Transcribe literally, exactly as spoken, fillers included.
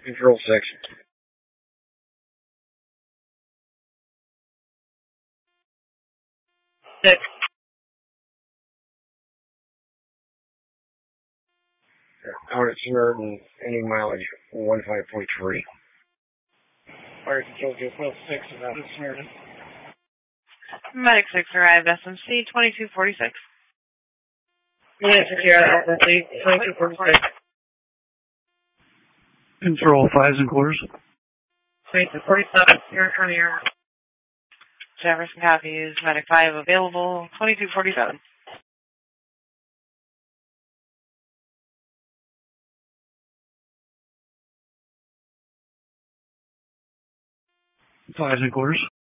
Control six. Six. Out at Samaritan, any mileage, one five point three. Fire Control two twelve six is out at Samaritan. Medic six arrived, S M C twenty-two forty-six. Medic six here, S M C twenty-two forty-six. Control fives and quarters. twenty-two forty-seven, here, turn here. Jefferson copies, Medic five available, twenty-two forty-seven. Fives and quarters.